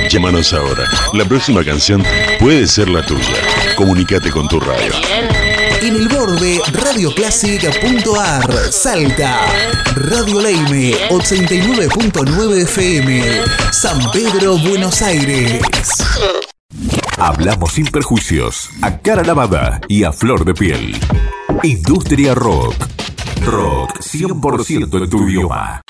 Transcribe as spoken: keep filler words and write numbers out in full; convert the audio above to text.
Llámanos ahora. La próxima canción puede ser la tuya. Comunícate con tu radio. En el borde, radioclásica punto a r, Salta. Radio Leime, ochenta y nueve punto nueve F M, San Pedro, Buenos Aires. Hablamos sin perjuicios, a cara lavada y a flor de piel. Industria Rock. Rock cien por ciento en tu idioma.